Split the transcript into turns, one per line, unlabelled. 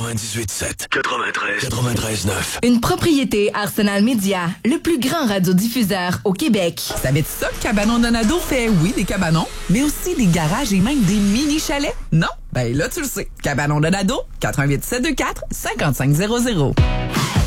98.7, 93.9.
Une propriété Arsenal Media, le plus grand radiodiffuseur au Québec.
Savais-tu ça que Cabanon Donado fait, oui, des cabanons, mais aussi des garages et même des mini-chalets? Non? Ben là, tu le sais. Cabanon Donado, 88 724 5500.